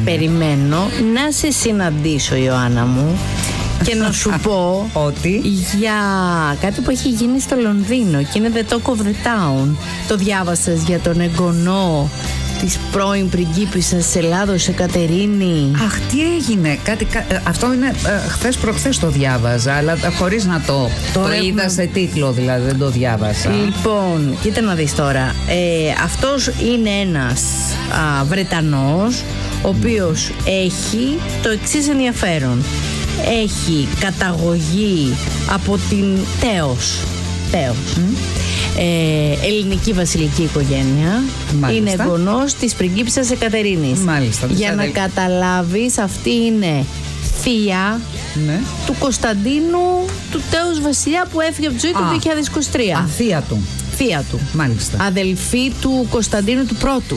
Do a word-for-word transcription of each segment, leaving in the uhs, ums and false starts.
περιμένω να σε συναντήσω, Ιωάννα μου, και να σου πω ότι για κάτι που έχει γίνει στο Λονδίνο και είναι The Talk of the Town. Το διάβασες για τον εγγονό της πρώην πριγκίπισσας της Ελλάδος, Εκατερίνη? Αχ, τι έγινε, κάτι, αυτό είναι ε, χθες προχθές το διάβαζα, αλλά χωρίς να το, το είδα σε τίτλο, δηλαδή δεν το διάβασα. Λοιπόν, κοίτα να δεις τώρα, ε, αυτός είναι ένας α, Βρετανός, ο οποίος έχει το εξής ενδιαφέρον. Έχει καταγωγή από την Τέος, Τέος. Mm. Ε, ελληνική βασιλική οικογένεια. Μάλιστα. Είναι εγγονός της πριγκίπισσας Εκατερίνης. Μάλιστα. Για να καταλάβεις, αυτή είναι θεία, ναι, του Κωνσταντίνου, του Τέους βασιλιά, που έφυγε από τη ζωή το δύο χιλιάδες είκοσι τρία. Α, θεία του. Θεία του. Μάλιστα. Αδελφή του Κωνσταντίνου του Πρώτου.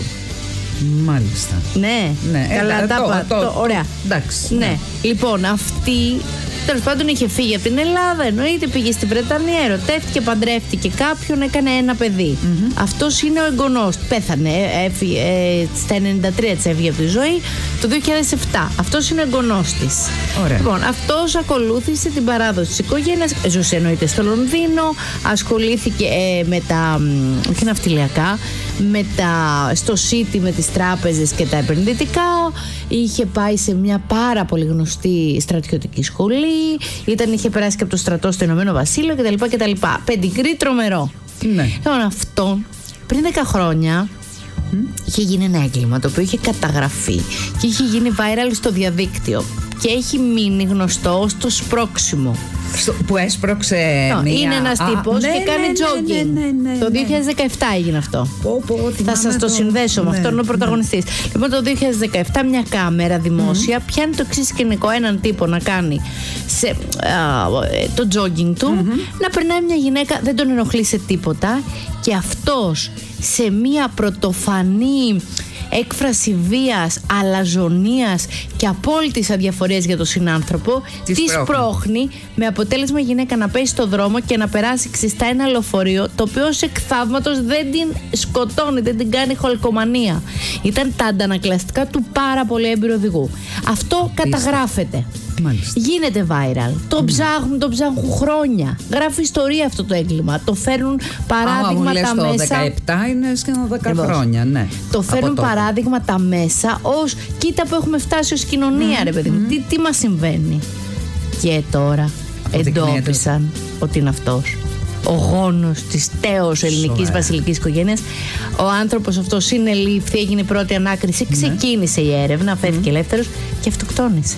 Μάλιστα. Ναι, ναι. Καλά, ε, τα το, το, το, ωραία. Εντάξει. Ναι. ναι. Λοιπόν, αυτή τέλος πάντων είχε φύγει από την Ελλάδα, εννοείται, πήγε στη Βρετανία, ερωτεύτηκε, παντρεύτηκε κάποιον, έκανε ένα παιδί. Mm-hmm. Αυτός είναι ο εγγονός. Πέθανε, έφυγε, ε, στα ενενήντα τρία της έφυγε από τη ζωή, το δύο χιλιάδες επτά. Αυτός είναι ο εγγονός της. Ωραία. Λοιπόν, αυτός ακολούθησε την παράδοση της οικογένειας, ζούσε εννοείται στο Λονδίνο, ασχολήθηκε ε, με τα, όχι ναυτιλιακά, με τα, στο City με τις τράπεζες και τα επενδυτικά. Είχε πάει σε μια πάρα πολύ γνωστή στρατιωτική σχολή. Ήταν, είχε περάσει και από το στρατό στο Ηνωμένο Βασίλειο κτλ. κτλ. Πεντιγκρί τρομερό. Ναι. Λοιπόν, αυτό πριν δέκα χρόνια mm. είχε γίνει ένα έγκλημα το οποίο είχε καταγραφεί και είχε γίνει viral στο διαδίκτυο και έχει μείνει γνωστό στο σπρώξιμο. Στο, που έσπρωξε no, μία... Είναι ένας τύπος ναι, και ναι, κάνει jogging. Ναι, ναι, ναι, ναι, το δύο χιλιάδες δεκαεπτά έγινε αυτό. Πω, πω, θα σας το, το συνδέσω ναι, με αυτόν, είναι ο πρωταγωνιστής. Ναι. Λοιπόν, το δύο χιλιάδες δεκαεπτά μια κάμερα δημόσια mm-hmm. πιάνει το εξής σκηνικό. Έναν τύπο να κάνει σε, α, το jogging του, mm-hmm. να περνάει μια γυναίκα, δεν τον ενοχλεί σε τίποτα, και αυτός σε μια πρωτοφανή έκφραση βίας, αλαζονίας και απόλυτης αδιαφορίας για τον συνάνθρωπο, τη σπρώχνει, με αποτέλεσμα η γυναίκα να πέσει στο δρόμο και να περάσει ξιστά ένα λεωφορείο, το οποίο ως εκ θαύματος δεν την σκοτώνει, δεν την κάνει χολκομανία. Ήταν τα αντανακλαστικά του πάρα πολύ έμπειρου οδηγού. Αυτό καταγράφεται. Μάλιστα. Γίνεται viral. Το mm. ψάχνουν, το ψάχνουν χρόνια. Γράφει ιστορία αυτό το έγκλημα. Το φέρνουν παράδειγμα ah, τα μέσα. Το δεκαεπτά είναι σχεδόν δέκα χρόνια, ναι. Το φέρνουν παράδειγμα τα μέσα ως κοίτα που έχουμε φτάσει ως κοινωνία, mm. ρε παιδί μου. Mm. Τι, τι μας συμβαίνει. Και τώρα εντόπισαν ότι είναι αυτός. Ο γόνος της Τέος ελληνικής βασιλικής οικογένειας. Ο άνθρωπος αυτός συνελήφθη, έγινε η πρώτη ανάκριση, ξεκίνησε η έρευνα, φέρθηκε mm. ελεύθερος και αυτοκτόνησε.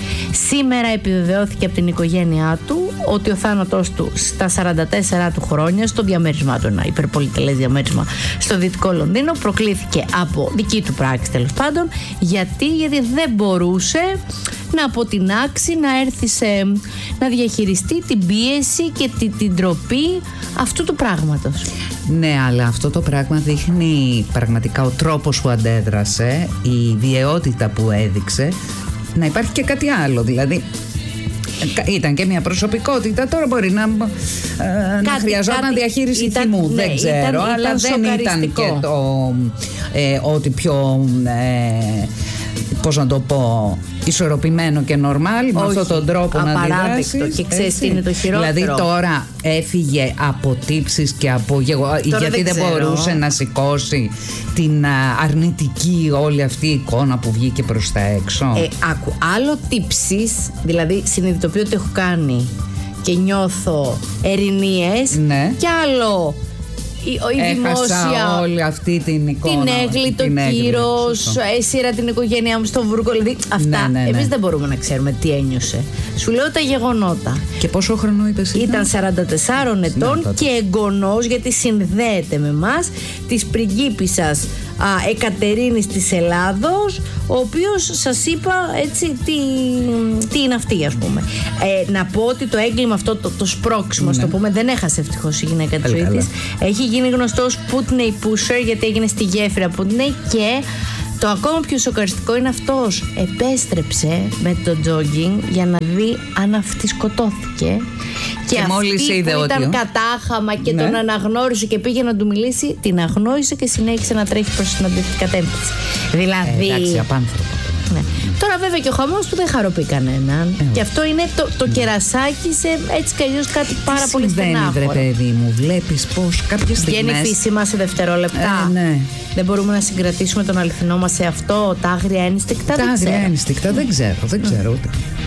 Σήμερα επιβεβαιώθηκε από την οικογένειά του ότι ο θάνατός του στα σαράντα τέσσερα του χρόνια, στο διαμέρισμά του, ένα υπερπολιτελές διαμέρισμα στο Δυτικό Λονδίνο, προκλήθηκε από δική του πράξη, τέλος πάντων. Γιατί, γιατί δεν μπορούσε να αποτινάξει, να έρθει σε, να διαχειριστεί την πίεση και την, την τροπή αυτού του πράγματος. Ναι, αλλά αυτό το πράγμα δείχνει πραγματικά ο τρόπος που αντέδρασε, η βιαιότητα που έδειξε. Να υπάρχει και κάτι άλλο, δηλαδή ήταν και μια προσωπικότητα, τώρα μπορεί να, ε, να χρειαζόταν κάτι, διαχείριση ήταν, θυμού, ναι, δεν ξέρω, ήταν, αλλά ήταν δεν ήταν και το ε, ότι πιο ε, πώς να το πω, ισορροπημένο και νορμάλ, με αυτόν τον τρόπο να αντιδράσεις. Και ξέρεις τι είναι το χειρότερο. Δηλαδή τώρα έφυγε από τύψεις και από γεγονότα, γιατί δεν, δεν μπορούσε να σηκώσει την αρνητική όλη αυτή η εικόνα που βγήκε προς τα έξω. Ε, άκου, άλλο τύψεις, δηλαδή συνειδητοποιώ ότι έχω κάνει και νιώθω ερηνίες, ναι. Και άλλο η, η δημόσια, όλη αυτή την εικόνα, την έγκλη, το κύρος, έσυρα την οικογένειά μου στο βούρκο. Δηλαδή αυτά, ναι, ναι, ναι. Εμείς δεν μπορούμε να ξέρουμε τι ένιωσε. Σου λέω τα γεγονότα. Και πόσο χρόνο είπες ήταν? Ήταν σαράντα τεσσάρων ετών, ναι, και εγγονός, γιατί συνδέεται με μας, της πριγκίπισσας α, Εκατερίνης της Ελλάδος, ο οποίος σας είπα έτσι τι, τι είναι αυτή, ας πούμε. Ε, να πω ότι το έγκλημα αυτό, το, το σπρώξιμο, ναι, το πούμε, δεν έχασε ευτυχώς η γυναίκα της ζωής της. Έχει γίνει γνωστός Putney Pusher, γιατί έγινε στη γέφυρα Putney. Και το ακόμα πιο σοκαριστικό είναι αυτός. Επέστρεψε με το jogging για να δει αν αυτή σκοτώθηκε. Και, και αυτή που ήταν ότι... κατάχαμα και, ναι, τον αναγνώρισε και πήγε να του μιλήσει, την αγνώρισε και συνέχισε να τρέχει προς την αντίθετη κατεύθυνση. Δηλαδή. Ε, εντάξει, απάνθρωπο. Ναι. Τώρα βέβαια και ο χαμός του δεν χαροποιεί κανέναν. Ε, και αυτό είναι το, το κερασάκι σε έτσι κι αλλιώς κάτι πάρα τι πολύ στενάχωρο. Συμβαίνει, βρε παιδί μου, βλέπεις πως κάποιες στιγμές βγαίνει φύσιμα σε δευτερόλεπτα. Ε, ναι. Δεν μπορούμε να συγκρατήσουμε τον αληθινό μας σε αυτό, τα άγρια ένστικτα. Τα άγρια ένστικτα δεν ξέρω, δεν ξέρω ούτε.